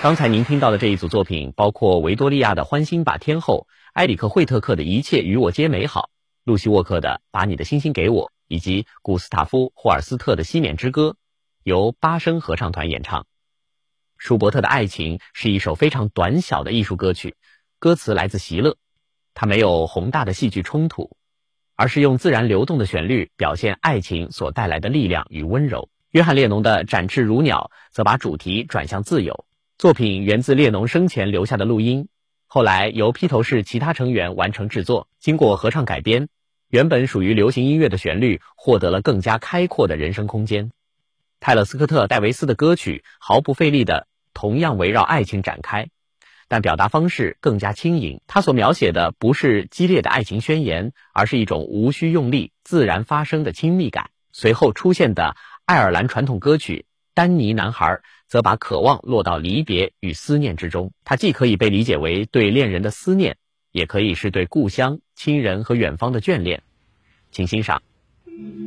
刚才您听到的这一组作品，包括维多利亚的《欢欣吧，天后》，埃里克惠特克的《一切与我皆美好》，露西沃克的《把你的星星给我》，以及古斯塔夫霍尔斯特的《西缅之歌》，由巴声合唱团演唱。舒伯特的《爱情》是一首非常短小的艺术歌曲，歌词来自席勒，它没有宏大的戏剧冲突，而是用自然流动的旋律表现爱情所带来的力量与温柔。约翰列侬的《展翅如鸟》则把主题转向自由。作品源自列侬生前留下的录音，后来由披头士其他成员完成制作，经过合唱改编，原本属于流行音乐的旋律获得了更加开阔的人声空间。泰勒·斯科特·戴维斯的歌曲毫不费力地同样围绕爱情展开，但表达方式更加轻盈。他所描写的不是激烈的爱情宣言，而是一种无需用力、自然发生的亲密感。随后出现的爱尔兰传统歌曲《丹尼男孩》则把渴望落到离别与思念之中。它既可以被理解为对恋人的思念，也可以是对故乡、亲人和远方的眷恋。请欣赏。